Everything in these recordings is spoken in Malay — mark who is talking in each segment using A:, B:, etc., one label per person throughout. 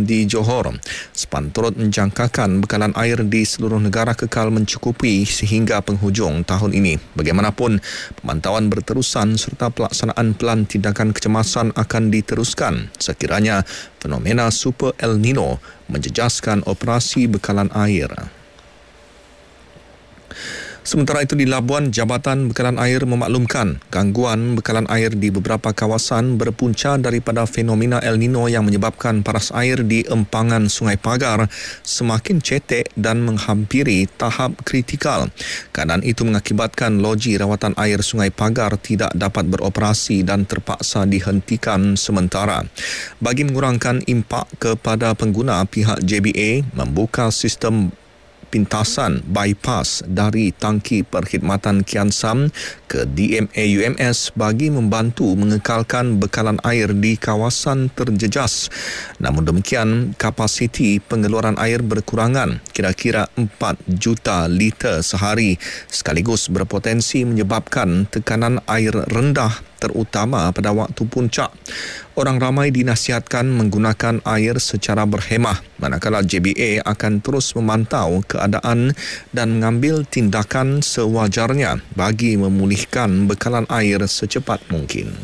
A: di Johor. SPAN turut menjangkakan bekalan air di seluruh negara kekal mencukupi sehingga penghujung tahun ini. Bagaimanapun, pemantauan berterusan serta pelaksanaan pelan tindakan kecemasan akan diteruskan sekiranya fenomena Super El Nino menjejaskan operasi bekalan air. Sementara itu di Labuan, Jabatan Bekalan Air memaklumkan gangguan bekalan air di beberapa kawasan berpunca daripada fenomena El Nino yang menyebabkan paras air di empangan Sungai Pagar semakin cetek dan menghampiri tahap kritikal. Keadaan itu mengakibatkan loji rawatan air Sungai Pagar tidak dapat beroperasi dan terpaksa dihentikan sementara. Bagi mengurangkan impak kepada pengguna, pihak JBA membuka sistem pintasan bypass dari tangki perkhidmatan Kian Sam ke DMA UMS bagi membantu mengekalkan bekalan air di kawasan terjejas. Namun demikian, kapasiti pengeluaran air berkurangan kira-kira 4 juta liter sehari sekaligus berpotensi menyebabkan tekanan air rendah terutama pada waktu puncak. Orang ramai dinasihatkan menggunakan air secara berhemah, manakala JBA akan terus memantau keadaan dan mengambil tindakan sewajarnya bagi memulihkan bekalan air secepat mungkin.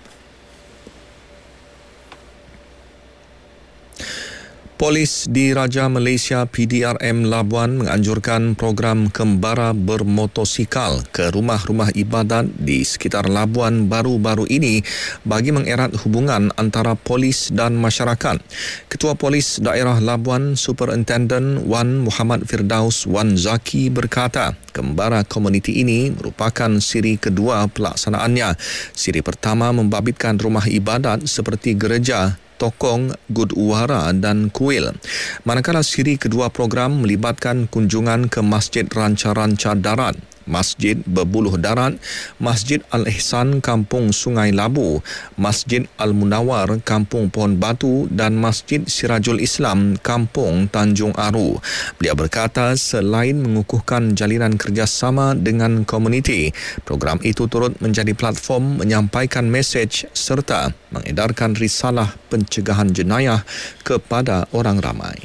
A: Polis di Raja Malaysia PDRM Labuan menganjurkan program kembara bermotosikal ke rumah-rumah ibadat di sekitar Labuan baru-baru ini bagi mengerat hubungan antara polis dan masyarakat. Ketua Polis Daerah Labuan, Superintendent Wan Muhammad Firdaus Wan Zaki berkata, kembara komuniti ini merupakan siri kedua pelaksanaannya. Siri pertama membabitkan rumah ibadat seperti gereja, Tokong, Gudwara dan Kuil. Manakala siri kedua program melibatkan kunjungan ke Masjid Ranca-Ranca Darat, Masjid Berbuluh Darat, Masjid Al-Ihsan Kampung Sungai Labu, Masjid Al-Munawar Kampung Pohon Batu dan Masjid Sirajul Islam Kampung Tanjung Aru. Beliau berkata selain mengukuhkan jalinan kerjasama dengan komuniti, program itu turut menjadi platform menyampaikan mesej serta mengedarkan risalah pencegahan jenayah kepada orang ramai.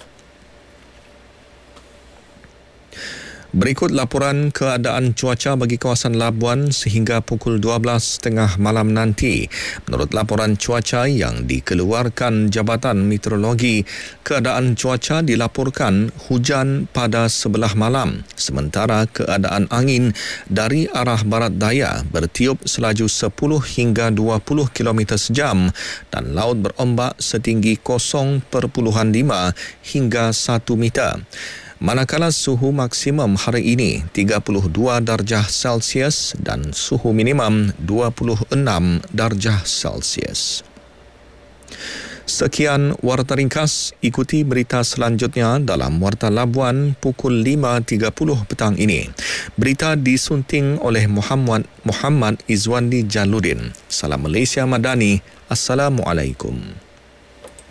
A: Berikut laporan keadaan cuaca bagi kawasan Labuan sehingga pukul 12.30 malam nanti. Menurut laporan cuaca yang dikeluarkan Jabatan Meteorologi, keadaan cuaca dilaporkan hujan pada sebelah malam. Sementara keadaan angin dari arah barat daya bertiup selaju 10 hingga 20 km sejam dan laut berombak setinggi 0.5 hingga 1 meter. Manakala suhu maksimum hari ini 32 darjah Celsius dan suhu minimum 26 darjah Celsius. Sekian Warta Ringkas. Ikuti berita selanjutnya dalam Warta Labuan pukul 5.30 petang ini. Berita disunting oleh Muhammad Izwandi Jaludin. Salam Malaysia Madani. Assalamualaikum.